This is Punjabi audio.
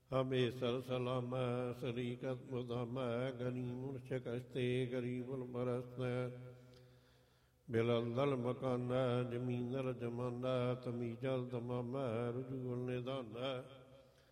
ਹਮੇਸ਼ਰ ਸਲਾਮੈ ਸਰੀਕਤ ਮੁਦਾਮੈ ਗਨੀ ਮੁਰਸ਼ ਕਸ਼ਤੇ ਗਰੀਬੁਲ ਬਰਸਨੈ ਬਿਲੰਦਲ ਮਕਾਨੈ ਜ਼ਮੀਨਰ ਜਮਾਨੈ ਤਮੀਜਲ ਦਮਾਮੈ ਰੁਜੂਲ ਨਿਦਾਨੈ